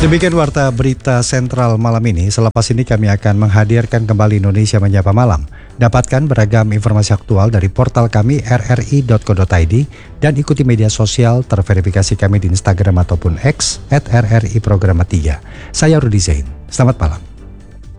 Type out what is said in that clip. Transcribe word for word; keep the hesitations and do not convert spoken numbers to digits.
Demikian warta berita sentral malam ini. Selepas ini kami akan menghadirkan kembali Indonesia Menyapa Malam. Dapatkan beragam informasi aktual dari portal kami r r i dot co dot i d dan ikuti media sosial terverifikasi kami di Instagram ataupun X at r r i programa tiga. Saya Rudi Zain. Selamat malam.